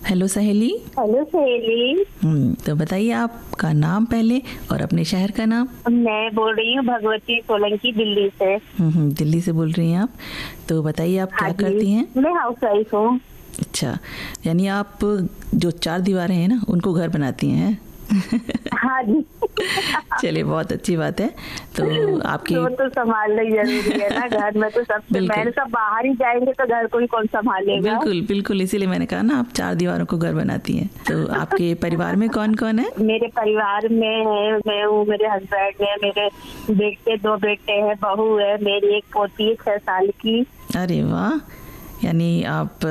Hello सहेली। Hello सहेली। तो बताइए आपका नाम पहले और अपने शहर का नाम। मैं बोल रही हूँ भगवती सोलंकी, दिल्ली से। दिल्ली से बोल रही हैं आप। तो बताइए आप क्या करती हैं? मैं हाउस वाइफ हूँ। अच्छा, यानी आप जो 4 दीवारें हैं ना उनको घर बनाती हैं? हाँ जी। चलिए, बहुत अच्छी बात है। तो आपकी तो संभालना ही जरूरी है ना, घर में तो सबसे पहले सब बाहर ही जाएंगे तो घर को ही कौन संभालेगा। बिल्कुल बिल्कुल, इसीलिए मैंने कहा ना आप 4 दीवारों को घर बनाती हैं। तो आपके परिवार में कौन कौन है? मेरे परिवार में है, मैं हूँ, मेरे हस्बैंड है, मेरे बेटे 2 बेटे हैं, बहू है, मेरी एक पोती है 6 साल की। अरे वाह, यानी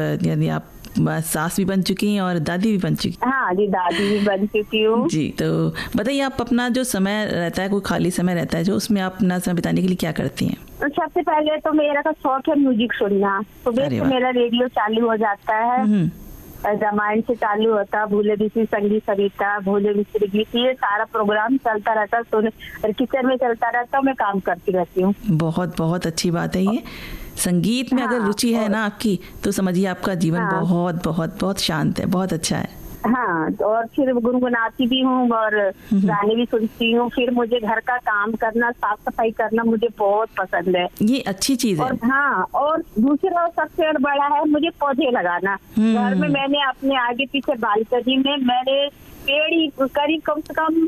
आप सास भी बन चुकी हैं और दादी भी बन चुकी हैं। हाँ जी, दादी भी बन चुकी हूँ जी। तो बताइए, आप अपना जो समय रहता है, कोई खाली समय रहता है जो, उसमें आप अपना समय बिताने के लिए क्या करती हैं? सबसे पहले तो मेरा का शौक है म्यूजिक सुनना। सुबह से मेरा रेडियो चालू हो जाता है, रामायण से चालू होता, भूले बिसरी संगीत सविता, भूले बिसरी गीत, ये सारा प्रोग्राम चलता रहता, सुन और किचन में चलता रहता, मैं काम करती रहती हूँ। बहुत बहुत अच्छी बात है ये। संगीत में अगर रुचि है ना आपकी, तो समझिए आपका जीवन बहुत बहुत बहुत शांत है, बहुत अच्छा है। हाँ, और फिर गुनगुनाती भी हूँ और गाने भी सुनती हूँ। फिर मुझे घर का काम करना, साफ सफाई करना मुझे बहुत पसंद है। ये अच्छी चीज है। और हाँ, और दूसरा सबसे बड़ा है मुझे पौधे लगाना। घर में मैंने अपने आगे पीछे बालकनी में मैंने पेड़ करीब कम से कम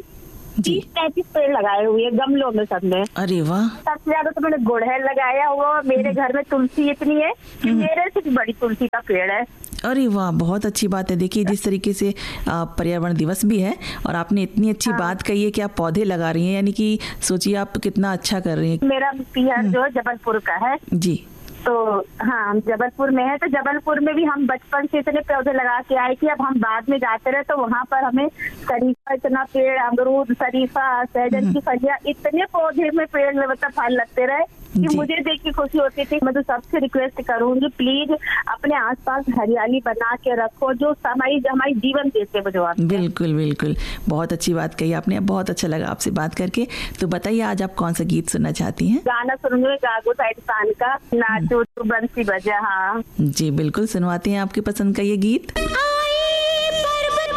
30-35 पेड़ लगाए हुए गमलों में, सब में। अरे वाह। सबसे ज्यादा तो मैंने गुड़हल लगाया हुआ। मेरे घर में तुलसी इतनी है कि मेरे से भी बड़ी तुलसी का पेड़ है। अरे वाह, बहुत अच्छी बात है। देखिए, जिस तरीके से पर्यावरण दिवस भी है और आपने इतनी अच्छी बात कही है कि आप पौधे लगा रही हैं, यानी कि सोचिए आप कितना अच्छा कर रही हैं। मेरा पियर जो जबलपुर का है जी। तो हाँ, हम जबलपुर में है, तो जबलपुर में भी हम बचपन से इतने पौधे लगा के आए कि अब हम बाद में जाते रहे तो वहाँ पर हमें शरीफा इतना पेड़, अमरूद, शरीफा, सहजन की फलियां, इतने पौधे में पेड़ में मतलब फल लगते रहे कि मुझे देख के खुशी होती थी। मैं तो सबसे रिक्वेस्ट करूंगी, प्लीज अपने आसपास हरियाली बना के रखो, जो हमारी जीवन देते हैं। बिल्कुल बिल्कुल, बहुत अच्छी बात कही आपने। बहुत अच्छा लगा आपसे बात करके। तो बताइए, आज आप कौन सा गीत सुनना चाहती हैं? गाना सुनूंगी गागो साइड खान का, नाचो तो बंसी बजा। हाँ जी, बिल्कुल सुनवाते हैं आपकी पसंद का ये गीत।